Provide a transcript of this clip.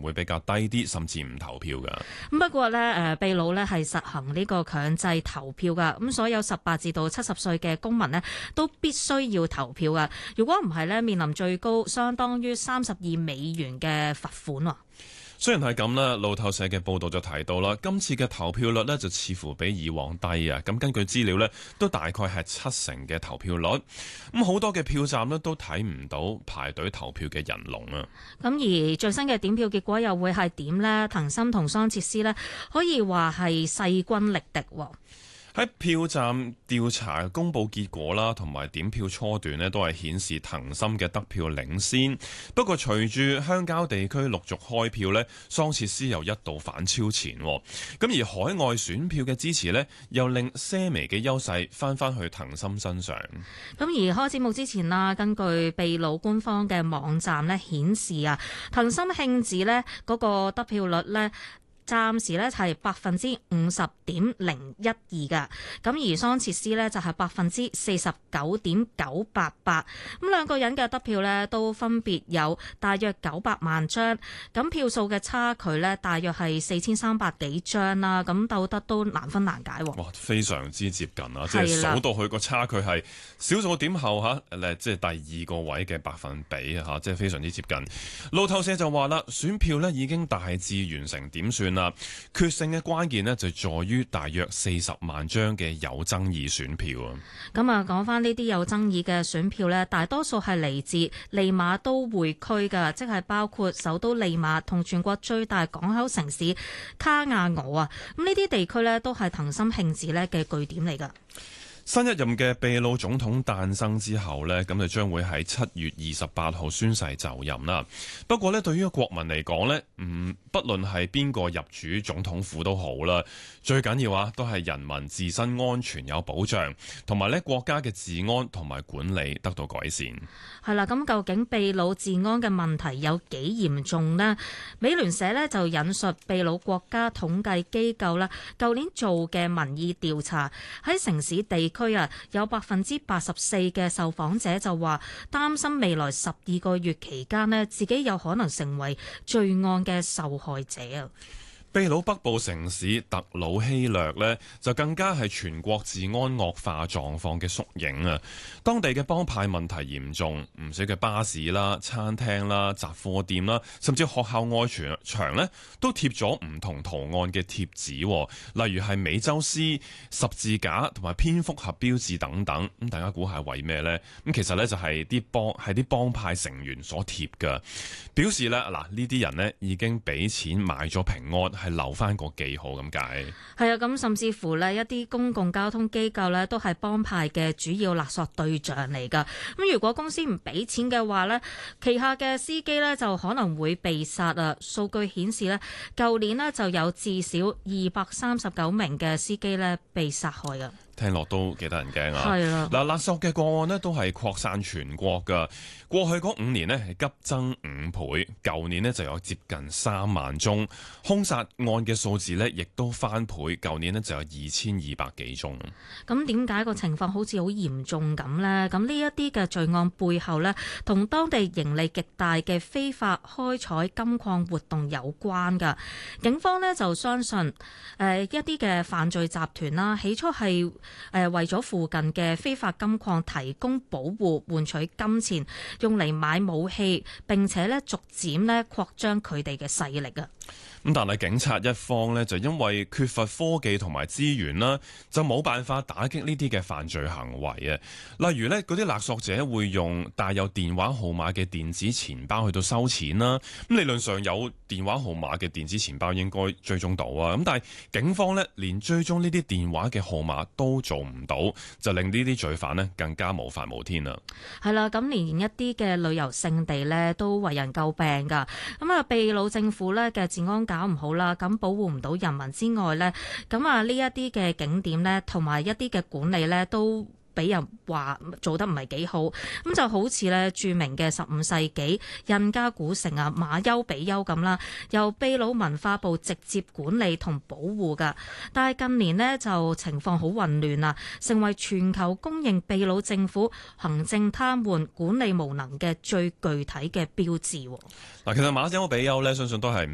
會比較低啲，甚至唔投票㗎。 咁不過呢，秘魯呢係實行呢個強制投票㗎，咁所有18至到70歲嘅公民呢都必須要投票㗎。如果唔係呢，面臨最高相當於32美元嘅罰款喎。 雖然係咁啦，路透社嘅報道就提到啦，今次嘅投票率呢就似乎比以往低啊。咁根據資料呢，都大概係70%嘅投票率。咁好多嘅票站呢都睇唔到排隊投票嘅人龍啊。 咁而最新嘅點票結果又會係點呢？藤森同桑切斯呢可以話係勢均力敵喎。 喺票站調查公佈結果啦，同埋點票初段呢都係顯示藤森嘅得票領先。不過隨住鄉郊地區陸續開票呢，桑切斯又一度反超前。咁而海外選票嘅支持呢，又令些微嘅優勢翻去藤森身上。 咁而開節目之前啦，根據秘魯官方嘅網站呢顯示啊，藤森慶治呢嗰個得票率呢，暫時咧係50.02%㗎，咁而桑切斯呢就係49.988%，咁兩個人嘅得票呢都分別有大約900萬張，咁票數嘅差距呢大約係4300幾張啦，咁鬥得都難分難解喎。 哇，非常之接近啊！即係數到佢個差距係少數點後即係第2個位嘅百分比嚇，即係非常之接近。路透社就話啦，選票呢已經大致完成點算。決勝嘅關鍵呢，就在於大約40萬張嘅有爭議選票啊。 咁啊，講翻呢啲有爭議嘅選票呢，大多數係嚟自利馬都會區㗎，即係包括首都利馬同全國最大港口城市卡亞俄啊。咁呢啲地區呢，都係藤森慶治呢嘅據點嚟㗎。 新一任嘅秘魯總統誕生之後呢，咁就將會喺7月28號宣誓就任啦。不過呢，對於國民嚟講呢，不論係邊個入主總統府都好啦，最緊要都係人民自身安全有保障，同埋呢國家嘅治安同埋管理得到改善。 係啦，咁究竟秘魯治安嘅問題有幾嚴重呢？美聯社呢就引述秘魯國家統計機構啦，舊年做嘅民意調查，喺城市地區有84%嘅受訪者就話擔心未來12個月期間呢，自己有可能成為罪案嘅受害者啊。 秘魯北部城市特魯希略呢，就更加係全國治安惡化狀況嘅縮影啊！當地嘅幫派問題嚴重，唔少嘅巴士啦、餐廳啦、雜貨店啦，甚至學校外牆呢，都貼咗唔同圖案嘅貼紙，例如係美洲獅、十字架同埋蝙蝠俠標誌等等。咁大家估下為咩呢？咁其實呢，就係啲幫派成員所貼㗎，表示呢，呢啲人呢已經俾錢買咗平安。係留翻個記號咁解。 係啊，咁甚至乎呢一啲公共交通機構呢都係幫派嘅主要勒索對象嚟㗎。咁如果公司唔俾錢嘅話呢，旗下嘅司機呢就可能會被殺啊。數據顯示呢，舊年呢就有至少239名嘅司機呢被殺害㗎。 聽落都幾得人驚啊！ 係啦， 勒索嘅個案呢都係擴散全國㗎。過去嗰5年呢係急增5倍，舊年呢就有接近3萬宗，兇殺案嘅數字呢亦都翻倍，舊年呢就有2200幾宗。 咁點解個情況好似好嚴重咁呢？咁呢一啲嘅罪案背後呢，同當地盈利極大嘅非法開採金礦活動有關㗎。警方呢就相信一啲嘅犯罪集團啦，起初係為咗附近嘅非法金礦提供保護，換取金錢，用嚟買武器，並且咧逐漸咧擴張佢哋嘅勢力啊！ 咁但係警察一方呢，就因為缺乏科技同埋資源啦，就冇辦法打擊呢啲嘅犯罪行為啊。例如呢，嗰啲勒索者會用帶有電話號碼嘅電子錢包去到收錢啦。咁理論上有電話號碼嘅電子錢包應該追蹤到啊。咁但係警方呢，連追蹤呢啲電話嘅號碼都做唔到，就令呢啲罪犯呢更加無法無天啦。 係啦，咁連一啲嘅旅遊勝地呢都為人詬病㗎。咁啊，秘魯政府呢嘅治安搞唔好啦，咁保護唔到人民之外呢，咁啊呢一啲嘅景點呢，同埋一啲嘅管理呢，都俾人話做得唔係幾好。咁就好似呢著名嘅15世紀印加古城啊馬丘比丘咁啦，由秘魯文化部直接管理同保護噶。但係近年呢，就情況好混亂啊，成為全球公認秘魯政府行政癱瘓、管理無能嘅最具體嘅標誌。 嗱，其實馬丘比丘呢，相信都係